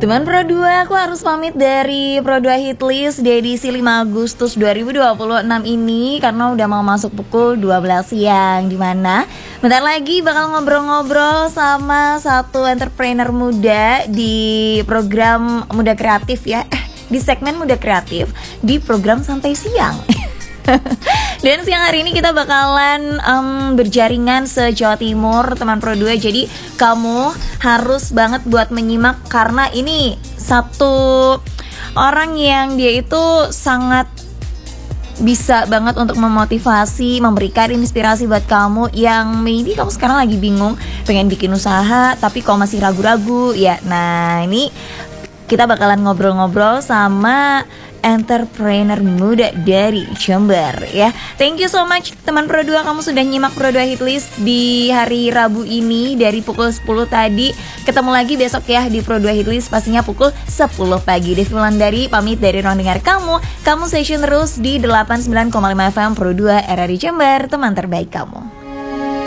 Teman Pro 2, aku harus pamit dari Pro 2 Hitlist di edisi 5 Agustus 2026 ini karena udah mau masuk pukul 12 siang, dimana bentar lagi bakal ngobrol-ngobrol sama satu entrepreneur muda di program Muda Kreatif ya, di segmen Muda Kreatif di program Santai Siang. Dan siang hari ini kita bakalan berjaringan se-Jawa Timur, teman Pro 2. Jadi kamu harus banget buat menyimak karena ini satu orang yang dia itu sangat bisa banget untuk memotivasi, memberikan inspirasi buat kamu yang maybe kamu sekarang lagi bingung pengen bikin usaha tapi kok masih ragu-ragu ya. Nah, ini kita bakalan ngobrol-ngobrol sama entrepreneur muda dari Jember ya. Thank you so much teman Pro 2, kamu sudah nyimak Pro 2 Hitlist di hari Rabu ini dari pukul 10 tadi. Ketemu lagi besok ya di Pro 2 Hitlist pastinya pukul 10 pagi. Devi Wulandari pamit dari ruang dengar kamu. Kamu session terus di 89,5 FM Pro 2 RRI Jember, teman terbaik kamu.